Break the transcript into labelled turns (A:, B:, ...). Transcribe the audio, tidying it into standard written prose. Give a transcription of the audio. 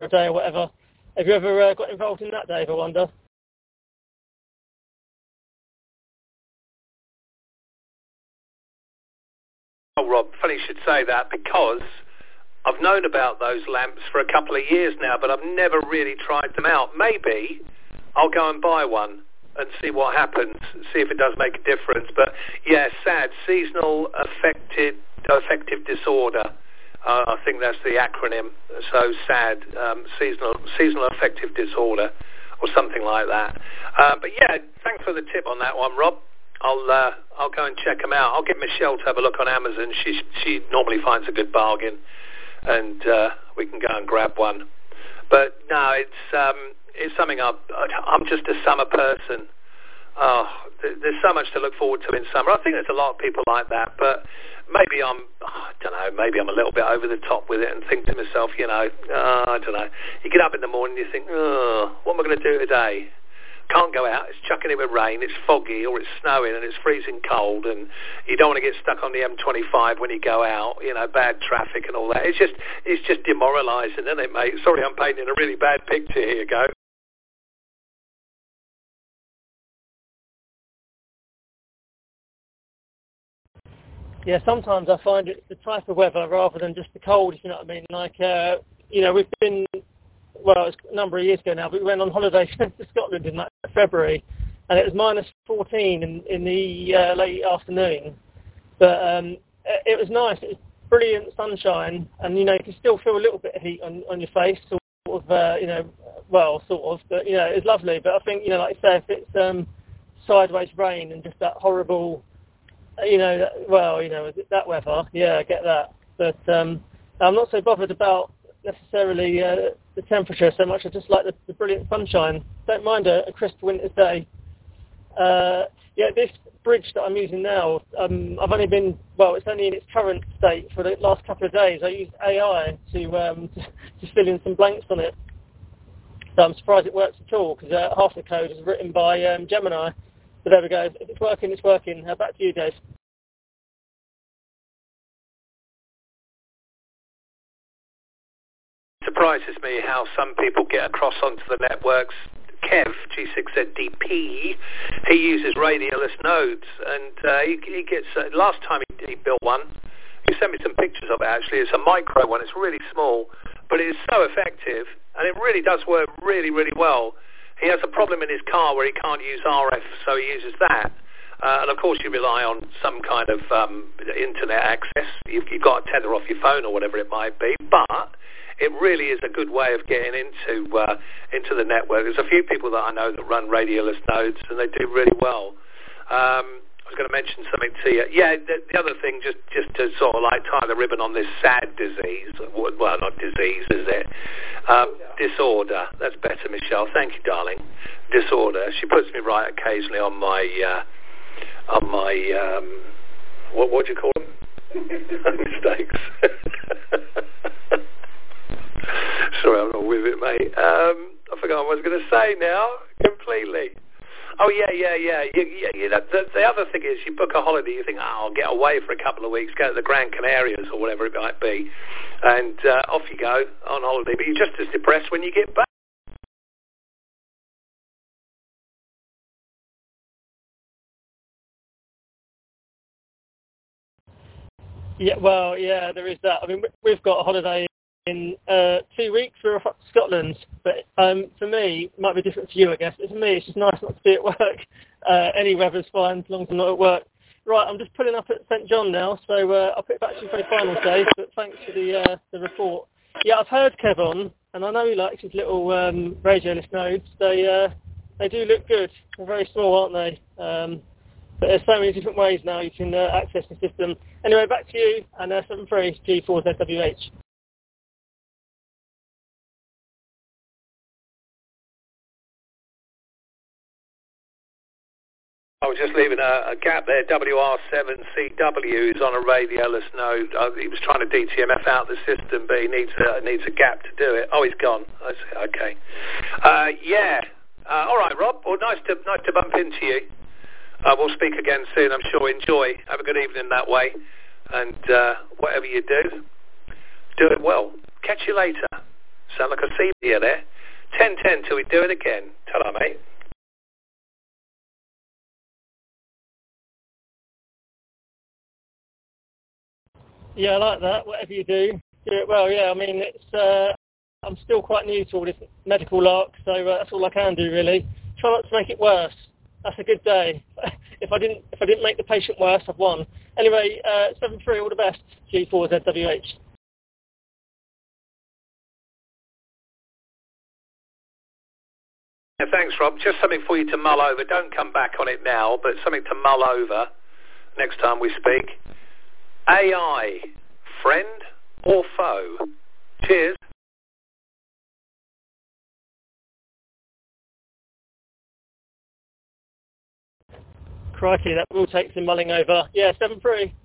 A: a day or whatever. Have you ever got involved in that, Dave, I wonder?
B: Oh, Rob, funny you should say that, because I've known about those lamps for a couple of years now, but I've never really tried them out. Maybe I'll go and buy one and see what happens, see if it does make a difference. But yeah, SAD, seasonal affective disorder. I think that's the acronym. So SAD, seasonal affective disorder, or something like that. But yeah, thanks for the tip on that one, Rob. I'll go and check them out. I'll get Michelle to have a look on Amazon. She normally finds a good bargain, and we can go and grab one. But no, it's something I'm just a summer person. Oh, there's so much to look forward to in summer. I think there's a lot of people like that, but maybe I don't know, maybe I'm a little bit over the top with it and think to myself, I don't know. You get up in the morning and you think, what am I going to do today? Can't go out, it's chucking it with rain, it's foggy, or it's snowing and it's freezing cold, and you don't want to get stuck on the M25 when you go out, bad traffic and all that. It's just demoralising, isn't it, mate? Sorry, I'm painting a really bad picture here, go.
A: Yeah, sometimes I find it's the type of weather rather than just the cold, if you know what I mean. Like, we've been, well, it's a number of years ago now, but we went on holiday to Scotland in February, and it was minus 14 in the late afternoon. But it was nice. It was brilliant sunshine, and, you can still feel a little bit of heat on your face, sort of, but, it was lovely. But I think, like I say, if it's sideways rain and just that horrible, that weather, yeah, I get that. But I'm not so bothered about necessarily the temperature so much. I just like the brilliant sunshine. Don't mind a crisp winter's day. This bridge that I'm using now, I've only been, it's only in its current state for the last couple of days. I used AI to fill in some blanks on it. So I'm surprised it works at all, because half the code is written by Gemini. So there we go. If it's working, it's working. Back to you, Dave.
B: Surprises me how some people get across onto the networks. Kev, G6ZDP, he uses radialist nodes, and he gets, last time he built one, he sent me some pictures of it actually. It's a micro one, it's really small, but it is so effective, and it really does work really, really well. He has a problem in his car where he can't use RF, so he uses that. And of course you rely on some kind of internet access. You've got to tether off your phone or whatever it might be, but it really is a good way of getting into the network. There's a few people that I know that run radialist nodes, and they do really well. I was going to mention something to you. Yeah, the other thing, just to sort of like tie the ribbon on this SAD disease. Well, not disease, is it? Disorder. That's better, Michelle. Thank you, darling. Disorder. She puts me right occasionally on my what do you call them? Mistakes. Sorry, I'm not with it, mate. I forgot what I was going to say now completely. Oh, yeah. The other thing is, you book a holiday, you think, I'll get away for a couple of weeks, go to the Gran Canarias or whatever it might be, and off you go on holiday. But you're just as depressed when you get back.
A: Yeah, well, yeah, there is that. I mean, we've got a holiday in 2 weeks. We're off up to Scotland, but for me, it might be different for you, I guess. But for me, it's just nice not to be at work. Any weather's fine as long as I'm not at work. Right, I'm just pulling up at St John now, so I'll put it back to you for the final stage, but thanks for the report. Yeah, I've heard Kev on, and I know he likes his little radialist nodes. They do look good. They're very small, aren't they? But there's so many different ways now you can access the system. Anyway, back to you, and 73 G4ZWH.
B: I was just leaving a gap there. WR7CW is on a radialist node. He was trying to DTMF out the system, but he needs a gap to do it. Oh, he's gone. I see. Okay. All right, Rob. Well, nice to bump into you. We'll speak again soon, I'm sure. Enjoy. Have a good evening that way. And whatever you do it well. Catch you later. Sound like a C there. 10-10 till we do it again. Ta-ra, mate.
A: Yeah, I like that. Whatever you do it well. Yeah, I mean, it's. I'm still quite new to all this medical lark, so that's all I can do really. Try not to make it worse. That's a good day. If I didn't make the patient worse, I've won. Anyway, 7-3, all the best. G4ZWH.
B: Yeah, thanks, Rob. Just something for you to mull over. Don't come back on it now, but something to mull over next time we speak. AI, friend or foe? Cheers.
A: Crikey, that will take some mulling over. Yeah, 7-3.